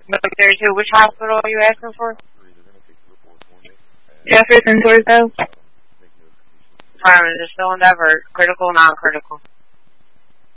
32, which hospital are you asking for? Jefferson Torso. Is it still in divert? Critical, non-critical?